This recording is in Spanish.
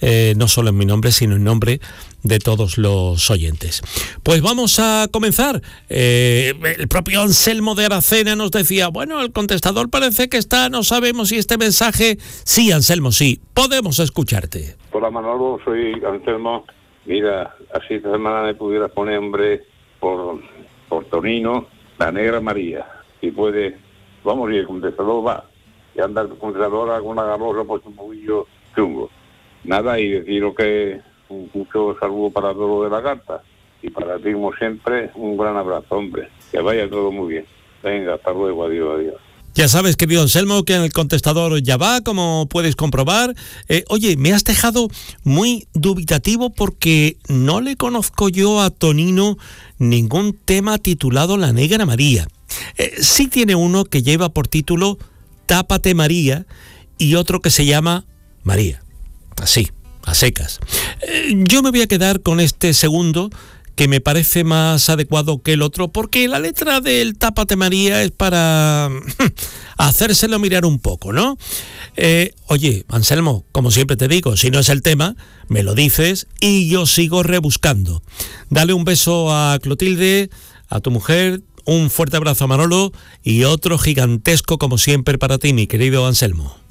no solo en mi nombre, sino en nombre de todos los oyentes. Pues vamos a comenzar. El propio Anselmo de Aracena nos decía, bueno, el contestador parece que está, no sabemos si este mensaje... Sí, Anselmo, sí, podemos escucharte. Hola Manolo, soy Anselmo. Mira, así esta semana me pudieras poner, hombre, por Tonino, la Negra María. Si puede, vamos, y el contestador va. Y anda el contestador con una galosa pues un poquillo chungo. Nada, y deciros que mucho saludo para todos de la carta. Y para ti, como siempre, un gran abrazo, hombre. Que vaya todo muy bien. Venga, hasta luego, adiós, adiós. Ya sabes, querido Anselmo, que en el contestador ya va, como puedes comprobar. Oye, me has dejado muy dubitativo porque no le conozco yo a Tonino ningún tema titulado La Negra María. Sí tiene uno que lleva por título Tápate María y otro que se llama María. Así, a secas. Yo me voy a quedar con este segundo, que me parece más adecuado que el otro, porque la letra del Tápate María es para hacérselo mirar un poco, ¿no? Oye, Anselmo, como siempre te digo, si no es el tema, me lo dices y yo sigo rebuscando. Dale un beso a Clotilde, a tu mujer, un fuerte abrazo a Manolo y otro gigantesco como siempre para ti, mi querido Anselmo.